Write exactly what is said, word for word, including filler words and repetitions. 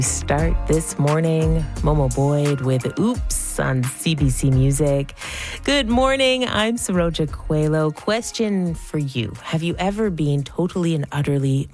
Start this morning, Momo Boyd with Oops on C B C Music. Good morning, I'm Saroja Coelho. Question for you. Have you ever been totally and utterly